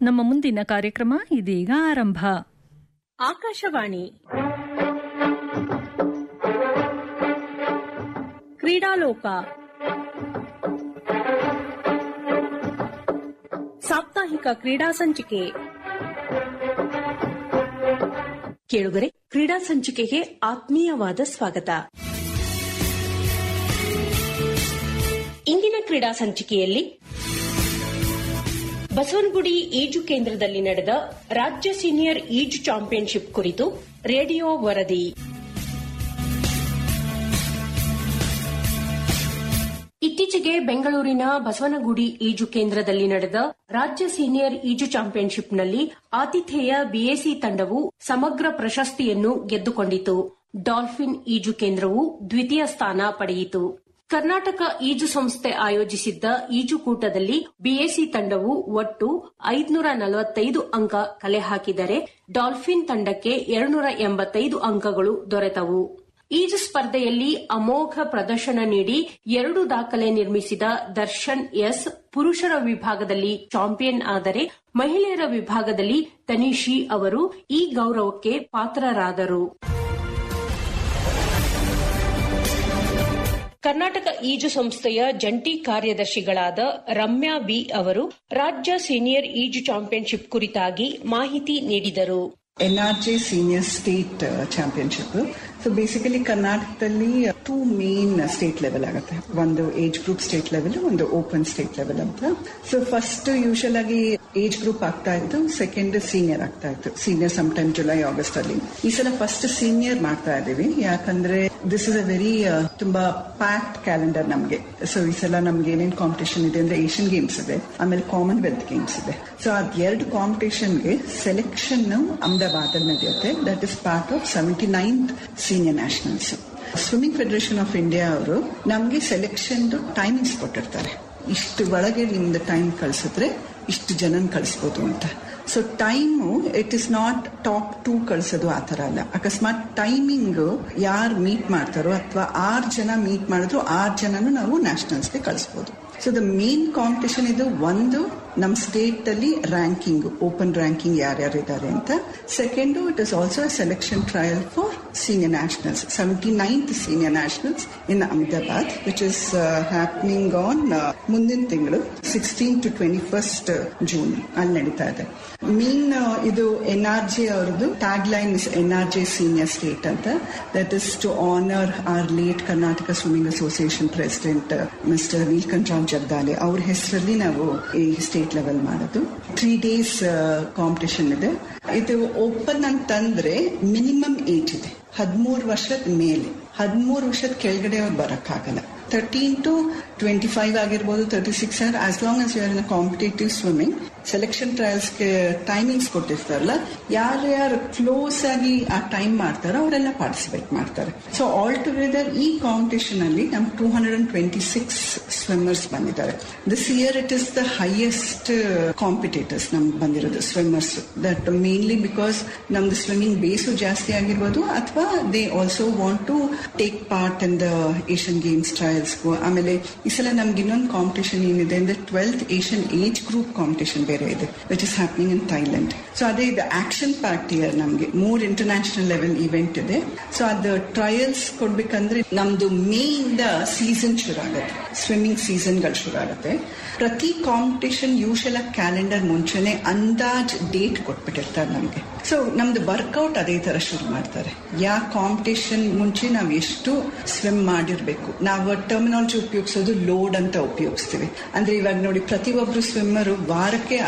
ನಮ್ಮ ಮುಂದಿನ ಕಾರ್ಯಕ್ರಮ ಇದೀಗ ಆರಂಭ. ಆಕಾಶವಾಣಿ ಕ್ರೀಡಾಲೋಕ ಸಾಪ್ತಾಹಿಕ ಕ್ರೀಡಾ ಸಂಚಿಕೆ. ಕೇಳುಗರೆ, ಕ್ರೀಡಾ ಸಂಚಿಕೆಗೆ ಆತ್ಮೀಯವಾದ ಸ್ವಾಗತ. ಇಂದಿನ ಕ್ರೀಡಾ ಸಂಚಿಕೆಯಲ್ಲಿ ಬಸವನಗುಡಿ ಈಜು ಕೇಂದ್ರದಲ್ಲಿ ನಡೆದ ರಾಜ್ಯ ಸೀನಿಯರ್ ಈಜು ಚಾಂಪಿಯನ್ಶಿಪ್ ಕುರಿತು ರೇಡಿಯೋ ವರದಿ. ಇತ್ತೀಚೆಗೆ ಬೆಂಗಳೂರಿನ ಬಸವನಗುಡಿ ಈಜು ಕೇಂದ್ರದಲ್ಲಿ ನಡೆದ ರಾಜ್ಯ ಸೀನಿಯರ್ ಈಜು ಚಾಂಪಿಯನ್ಶಿಪ್ನಲ್ಲಿ ಆತಿಥೇಯ ಬಿಎಸಿ ತಂಡವು ಸಮಗ್ರ ಪ್ರಶಸ್ತಿಯನ್ನು ಗೆದ್ದುಕೊಂಡಿತು. ಡಾಲ್ಫಿನ್ ಈಜು ಕೇಂದ್ರವು ದ್ವಿತೀಯ ಸ್ಥಾನ ಪಡೆಯಿತು. ಕರ್ನಾಟಕ ಈಜು ಸಂಸ್ಥೆ ಆಯೋಜಿಸಿದ್ದ ಈಜುಕೂಟದಲ್ಲಿ ಬಿಎಸಿ ತಂಡವು ಒಟ್ಟು 545 ಅಂಕ ಕಲೆ ಹಾಕಿದರೆ ಡಾಲ್ಫಿನ್ ತಂಡಕ್ಕೆ 285 ಅಂಕಗಳು ದೊರೆತವು. ಈಜು ಸ್ಪರ್ಧೆಯಲ್ಲಿ ಅಮೋಘ ಪ್ರದರ್ಶನ ನೀಡಿ 2 ದಾಖಲೆ ನಿರ್ಮಿಸಿದ ದರ್ಶನ್ ಎಸ್ ಪುರುಷರ ವಿಭಾಗದಲ್ಲಿ ಚಾಂಪಿಯನ್ ಆದರೆ, ಮಹಿಳೆಯರ ವಿಭಾಗದಲ್ಲಿ ತನಿಷಿ ಅವರು ಈ ಗೌರವಕ್ಕೆ ಪಾತ್ರರಾದರು. ಕರ್ನಾಟಕ ಈಜು ಸಂಸ್ಥೆಯ ಜಂಟಿ ಕಾರ್ಯದರ್ಶಿಗಳಾದ ರಮ್ಯಾ ವಿ ಅವರು ರಾಜ್ಯ ಸೀನಿಯರ್ ಈಜು ಚಾಂಪಿಯನ್ಶಿಪ್ ಕುರಿತಾಗಿ ಮಾಹಿತಿ ನೀಡಿದರು. NRJ senior state championship. So basically ಕರ್ನಾಟಕದಲ್ಲಿ 2 ಮೇನ್ ಸ್ಟೇಟ್ ಲೆವೆಲ್ ಆಗುತ್ತೆ. ಒಂದು ಏಜ್ ಗ್ರೂಪ್ ಸ್ಟೇಟ್ ಲೆವೆಲ್, ಒಂದು ಓಪನ್ ಸ್ಟೇಟ್ ಲೆವೆಲ್ ಅಂತ. ಸೊ ಫಸ್ಟ್ ಯೂಶಲ್ ಆಗಿ ಏಜ್ ಗ್ರೂಪ್ ಆಗ್ತಾ ಇತ್ತು, ಸೆಕೆಂಡ್ ಸೀನಿಯರ್ ಆಗ್ತಾ ಇತ್ತು. Senior some time July August ಅಲ್ಲಿ. ಈ ಸಲ ಫಸ್ಟ್ ಸೀನಿಯರ್ ಮಾಡ್ತಾ ಇದೀವಿ, ಯಾಕಂದ್ರೆ ದಿಸ್ ಇಸ್ ಅ ವೆರಿ ತುಂಬಾ ಪ್ಯಾಕ್ಡ್ ಕ್ಯಾಲೆಂಡರ್ ನಮ್ಗೆ. ಸೊ ಈ ಸಲ ನಮ್ಗೆ ಏನೇನ್ ಕಾಂಪಿಟೇಷನ್ ಇದೆ ಅಂದ್ರೆ ಏಷ್ಯನ್ ಗೇಮ್ಸ್ ಇದೆ, ಆಮೇಲೆ ಕಾಮನ್ವೆಲ್ತ್ ಗೇಮ್ಸ್ ಇದೆ. ಸೊ ಅದ್ 2 ಕಾಂಪಿಟೇಷನ್ಗೆ ಸೆಲೆಕ್ಷನ್ ಅಹಮದಾಬಾದ್ ಅಲ್ಲಿ ನಡೆಯುತ್ತೆ. That is part of 79th senior nationals. Swimming federation of India ಅವರು ನಮ್ಗೆ ಸೆಲೆಕ್ಷನ್ ಟೈಮಿಂಗ್ಸ್ ಕೊಟ್ಟಿರ್ತಾರೆ. ಇಷ್ಟು ಒಳಗೆ ನಿಮ್ದು ಟೈಮ್ ಕಳಿಸಿದ್ರೆ ಇಷ್ಟು ಜನನ್ ಕಳಿಸಬಹುದು ಅಂತ. So time it is not top 2 ಕಳಿಸೋದು ಆ ತರ ಅಲ್ಲ. ಅಕಸ್ಮಾತ್ ಟೈಮಿಂಗ್ ಯಾರು ಮೀಟ್ ಮಾಡ್ತಾರೋ ಅಥವಾ 6 ಜನ ಮೀಟ್ ಮಾಡಿದ್ರು 6 ಜನನು ನಾವು ನ್ಯಾಷನಲ್ಸ್ಗೆ ಕಳಿಸಬಹುದು. ಸೊ ದ ಮೇನ್ ಕಾಂಪಿಟೇಷನ್ ಇದು. ಒಂದು ನಮ್ಮ ಸ್ಟೇಟ್ ಅಲ್ಲಿ ರ್ಯಾಂಕಿಂಗ್, ಓಪನ್ ರ್ಯಾಂಕಿಂಗ್ ಯಾರ್ಯಾರಿದ್ದಾರೆ ಅಂತ. Second it is also selection trial for senior nationals, 79th senior nationals in Ahmedabad, which is happening on ಮುಂದಿನ ತಿಂಗಳು 16 to 21st ಜೂನ್ ಅಲ್ಲಿ ನಡೀತಾ ಇದೆ. ಮೇನ್ ಇದು NRJ ಅವರದ್ದು tag line is NRJ senior state ಅಂತ. That is to honour R late Karnataka swimming association president mister Neelakantharao ಜಗದಾಲೆ ಅವ್ರ ಹೆಸರಲ್ಲಿ ನಾವು ಈ ಸ್ಟೇಟ್ ಲೆವೆಲ್ ಮಾಡೋದು. 3 days ಕಾಂಪಿಟೇಷನ್ ಇದೆ. ಇದು ಓಪನ್ ಅಂತಂದ್ರೆ ಮಿನಿಮಮ್ ಏಜ್ ಇದೆ 13 ವರ್ಷದ ಮೇಲೆ. 13 ವರ್ಷದ ಕೆಳಗಡೆ ಅವ್ರು ಬರಕ್ಕಾಗಲ್ಲ. 13 to 25 ಆಗಿರ್ಬೋದು, 36 as long as you are in competitive swimming. Selection ಟ್ರಯಲ್ಸ್ಗೆ timings ಕೊಟ್ಟಿರ್ತಾರಲ್ಲ, ಯಾರ್ಯಾರು ಕ್ಲೋಸ್ ಆಗಿ ಆ ಟೈಮ್ ಮಾಡ್ತಾರೋ ಅವರೆಲ್ಲ ಪಾರ್ಟಿಸಿಪೇಟ್ ಮಾಡ್ತಾರೆ. ಸೊ ಆಲ್ ಟುಗೆದರ್ ಈ ಕಾಂಪಿಟೇಷನ್ ಅಲ್ಲಿ ನಮ್ 226 ಸ್ವಿಮ್ಮರ್ಸ್ ಬಂದಿದ್ದಾರೆ. This year it is the highest competitors ನಮ್ಗೆ ಬಂದಿರೋದು ಸ್ವಿಮ್ಮರ್ಸ್. ದಟ್ ಮೇನ್ಲಿ ಬಿಕಾಸ್ ನಮ್ದು ಸ್ವಿಮ್ಮಿಂಗ್ ಬೇಸು ಜಾಸ್ತಿ ಆಗಿರ್ಬೋದು, ಅಥವಾ they also want to take part in the Asian games ಟ್ರಯಲ್ಸ್ಗೂ. ಆಮೇಲೆ ಈ ಸಲ ನಮ್ಗೆ ಇನ್ನೊಂದು ಕಾಂಪಿಟೇಷನ್ ಏನಿದೆ ಅಂದ್ರೆ 12th Asian age group competition ಬೇರೆ ಇದೆ, which is happening in Thailand. So ಅದೇ ಇದು ಆಕ್ಷನ್ ಪಾರ್ಟ್ ಇಯರ್ ನಮ್ಗೆ 3 ಇಂಟರ್ನ್ಯಾಷನಲ್ ಲೆವೆಲ್ ಇವೆಂಟ್ ಇದೆ. ಸೊ ಅದು ಟ್ರಯಲ್ಸ್ ಕೊಡ್ಬೇಕಂದ್ರೆ ನಮ್ದು ಮೇ ಇಂದ ಸೀಸನ್ ಶುರು ಆಗುತ್ತೆ, ಸ್ವಿಮ್ಮಿಂಗ್ ಸೀಸನ್ಗಳು ಶುರು ಆಗುತ್ತೆ. ಪ್ರತಿ ಕಾಂಪಿಟೇಷನ್ ಯೂಶಲ್ ಕ್ಯಾಲೆಂಡರ್ ಮುಂಚೆನೆ ಅಂದಾಜ್ ಡೇಟ್ ಕೊಟ್ಬಿಟ್ಟಿರ್ತಾರೆ ನಮ್ಗೆ. ಸೊ ನಮ್ದು ವರ್ಕೌಟ್ ಅದೇ ತರ ಶುರು ಮಾಡ್ತಾರೆ. ಯಾವ ಕಾಂಪಿಟೇಷನ್ ಮುಂಚೆ ನಾವು ಎಷ್ಟು ಸ್ವಿಮ್ ಮಾಡಿರ್ಬೇಕು. ನಾವು ಟರ್ಮಿನಾಲಜಿ ಉಪಯೋಗಿಸೋದು ಲೋಡ್ ಅಂತ ಉಪಯೋಗಿಸ್ತೀವಿ. ಅಂದ್ರೆ ಇವಾಗ ನೋಡಿ, ಪ್ರತಿಯೊಬ್ರು ಸ್ವಿಮ್ಮರು ವಾರಕ್ಕೆ